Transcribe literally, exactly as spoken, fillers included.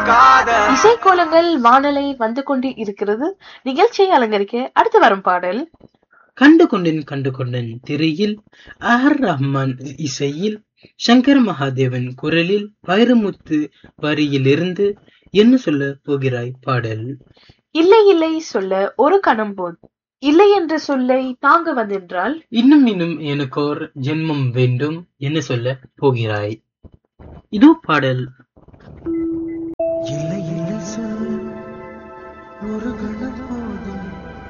இசைக்கோலங்கள் வானலை வந்து கொண்டு இருக்கிறது. நிகழ்ச்சியை அலங்கரிக்க அடுத்து வரும் பாடல் கண்டு கொண்டேன் கண்டு கொண்டேன் திரையில் அஹர் ரஹ்மான் இசையில் சங்கர் மகாதேவன் குரலில் வைரமுத்து வரியிலிருந்து என்ன சொல்ல போகிறாய் பாடல். இல்லை இல்லை சொல்ல ஒரு கணம் போது இல்லை என்ற சொல்லை தாங்க வந்தென்றால் இன்னும் இன்னும் எனக்கோர் ஜென்மம் வேண்டும் என்ன சொல்ல போகிறாய். இதோ பாடல். இல்லை இல்லை சொல்ல ஒரு கணம்